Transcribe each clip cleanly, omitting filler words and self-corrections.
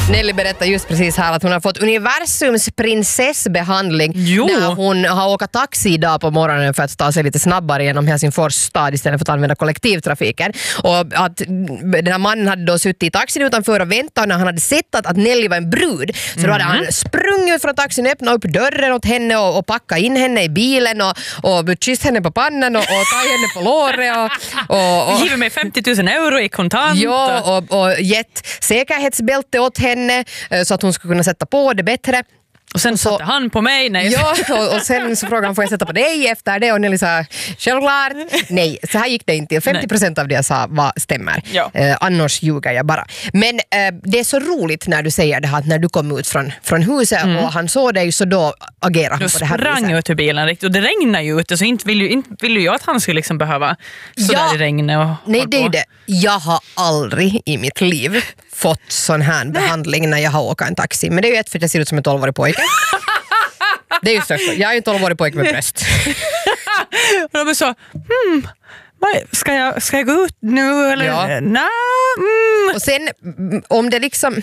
Nelly berättar just precis här att hon har fått universums prinsessbehandling när hon har åkt taxi idag på morgonen för att ta sig lite snabbare genom Helsingfors stad istället för att använda kollektivtrafiken. Och att den här mannen hade då suttit i taxin utanför och väntat, och när han hade sett att Nelly var en brud så då hade han sprungit från taxin, öppnat upp dörren åt henne och packat in henne i bilen och kysst henne på pannan och tagit henne på låret och givet mig 50 000 euro i kontant. Ja, och gett säkerhetsbälte åt henne så att hon skulle kunna sätta på det bättre. Och sen satte han på mig. Nej. Ja, och sen så frågade han, får jag sätta på dig efter det? Och Nelly sa, självklart. Nej, så här gick det inte. 50% av det jag sa stämmer. Ja. Annars ljuger jag bara. Men det är så roligt när du säger det här, att när du kom ut från huset och han såg dig, så då agerade han på det här viset. Du sprang ut ur bilen riktigt, och det regnar ju ute, så inte vill ju jag att han skulle liksom behöva sådär i regnet. Nej, det är det. Jag har aldrig i mitt liv fått sån här behandling när jag har åkt en taxi. Men det är ju för att jag ser ut som en 12-årig pojke. Det är ju störst. Jag är ju en 12-årig pojke med bröst. Och de är så, ska jag gå ut nu? Eller? Ja. Och sen, om det liksom...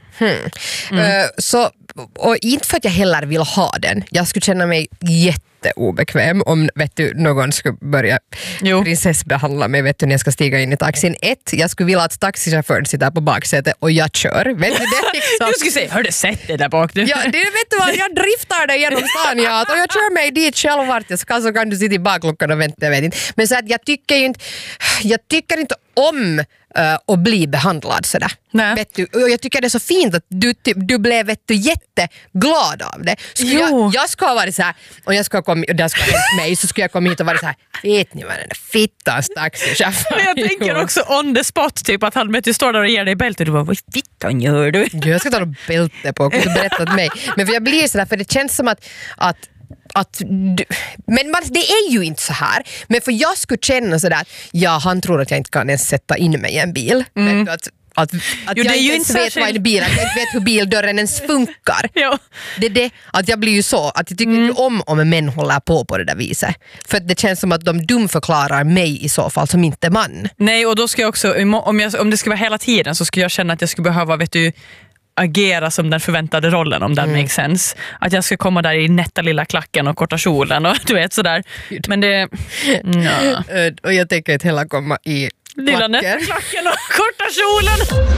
Så, och inte för att jag heller vill ha den. Jag skulle känna mig jätteobekväm om någon skulle börja prinsessbehandla mig när jag ska stiga in i taxin. Jag skulle vilja att taxichauffören sitter på baksätet och jag kör. Vet du det liksom? Du skulle säga, har du sett det där bak? Ja, det vet du vad, jag driftar det genom stan och jag kör mig dit själv vart jag ska, så kan du sitta i bakluckan och vänta, jag vet inte. Men så att jag tycker inte om och bli behandlad sådär. Vet du, och jag tycker det är så fint att du blev jätteglad av det. Jag ska ha varit så här, och jag ska komma, och där ska ha mig, så ska jag komma hit och vara så här, vet ni vad den där fittans taxichaufför. Men jag tänker också on the spot, typ att han står där och ger dig bälte och du bara, vad fittan gör du? Jag ska ta något bälte på och berätta åt mig. Men för jag blir så där, för det känns som att men det är ju inte så här. Men för jag skulle känna sådär att han tror att jag inte kan ens sätta in mig i en bil. Att jag inte ens vet vad en bil, att jag inte vet hur bildörren ens funkar. Det är det, att jag blir ju så, att jag tycker inte om män håller på det där viset. För det känns som att de dumförklarar mig i så fall som inte man. Nej, och då ska jag också, om det ska vara hela tiden, så ska jag känna att jag skulle behöva, agera som den förväntade rollen, om den makes sense. Att jag ska komma där i nätta lilla klacken och korta kjolen och du vet sådär. Men det... Och jag tänker inte heller komma i lilla nätta klacken och korta kjolen.